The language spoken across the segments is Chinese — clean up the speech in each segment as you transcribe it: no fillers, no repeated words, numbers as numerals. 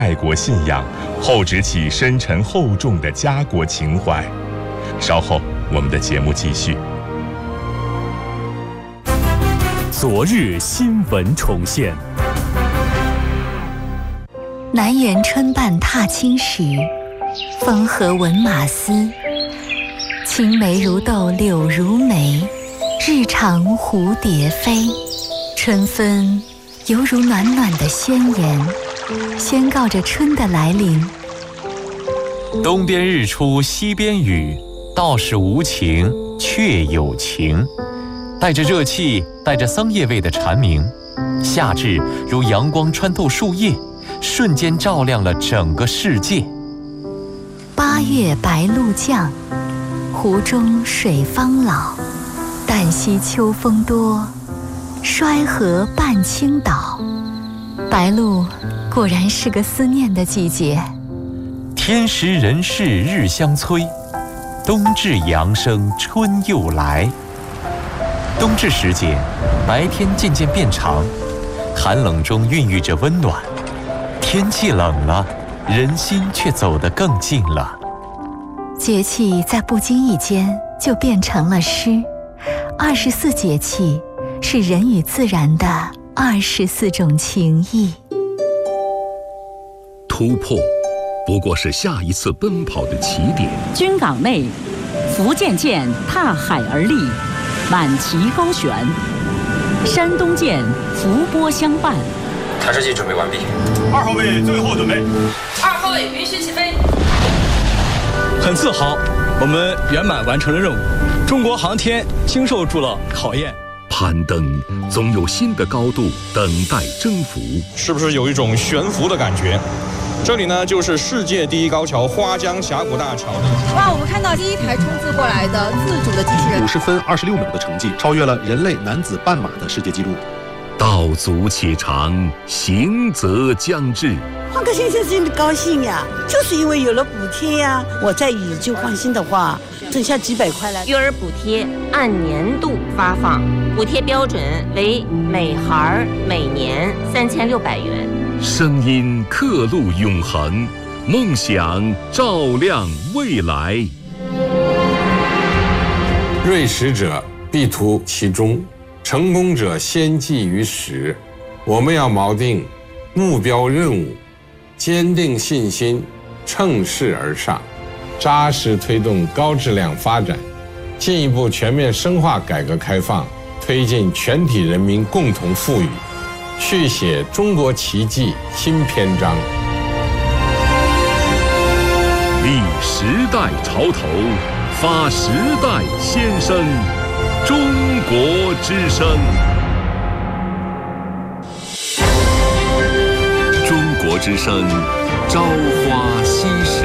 爱国信仰，厚植起深沉厚重的家国情怀。稍后我们的节目继续。 昨日新闻重现。 南园春半踏青时，风和闻马嘶。青梅如豆柳如眉，日长蝴蝶飞。春分犹如暖暖的宣言，宣告着春的来临。 东边日出西边雨，道是无晴却有晴。带着热气，带着桑叶味的蝉鸣，夏至如阳光穿透树叶，瞬间照亮了整个世界。 8月白露降，湖中水方老。旦夕秋风多，衰河半倾倒。白露果然是个思念的季节。 天时人事日相催，冬至阳生春又来。冬至时节，白天渐渐变长，寒冷中孕育着温暖。天气冷了，人心却走得更近了。 节气在不经意间就变成了诗。24节气是人与自然的24种情谊。 突破不过是下一次奔跑的起点。 军港内，福建舰踏海而立，满旗高悬；山东舰伏波相伴。 探视机准备完毕。 2号位最后准备。 2号位允许起飞。 很自豪，我们圆满完成了任务。中国航天经受住了考验。 攀登总有新的高度等待征服。 是不是有一种悬浮的感觉？这里呢，就是世界第一高桥花江峡谷大桥。 哇，我们看到第一台冲刺过来的自主的机器人， 50分26秒的成绩，超越了人类男子半马的世界纪录。 道阻且长，行则将至。 换个先生真的高兴呀，就是因为有了补贴呀。我再以旧换新的话，剩下几百块了。 育儿补贴按年度发放，补贴标准为每孩每年3600元。 声音刻录永恒，梦想照亮未来。 锐实者必图其中，成功者先记于始。我们要锚定目标任务，坚定信心，乘势而上，扎实推动高质量发展，进一步全面深化改革开放，推进全体人民共同富裕，续写中国奇迹新篇章。 立时代潮头，发时代先声，中国之声。中国之声，朝花夕拾。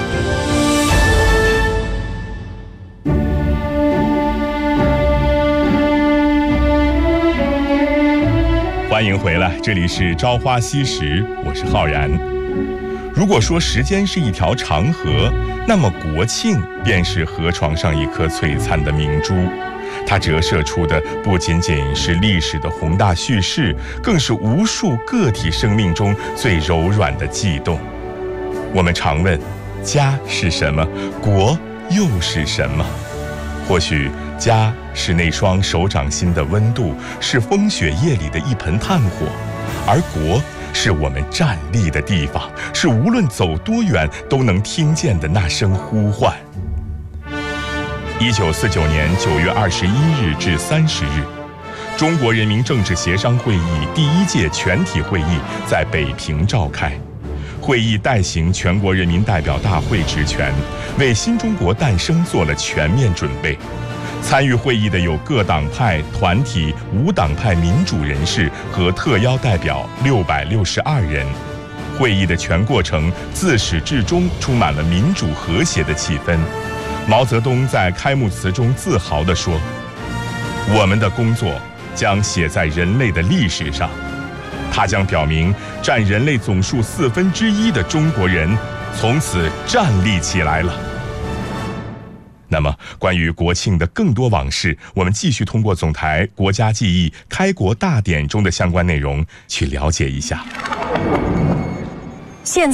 欢迎回来，这里是朝花夕拾，我是浩然。如果说时间是一条长河，那么国庆便是河床上一颗璀璨的明珠。它折射出的不仅仅是历史的宏大叙事，更是无数个体生命中最柔软的悸动。我们常问，家是什么？国又是什么？或许家是那双手掌心的温度，是风雪夜里的一盆炭火，而国是我们站立的地方，是无论走多远都能听见的那声呼唤。1949年9月21日至30日，中国人民政治协商会议第1届全体会议在北平召开。会议代行全国人民代表大会职权，为新中国诞生做了全面准备。参与会议的有各党派、团体、无党派民主人士和特邀代表662人。会议的全过程自始至终充满了民主和谐的气氛。毛泽东在开幕词中自豪地说：“我们的工作将写在人类的历史上。”它将表明占人类总数1/4的中国人从此站立起来了。那么，关于国庆的更多往事，我们继续通过总台国家记忆开国大典中的相关内容去了解一下。 现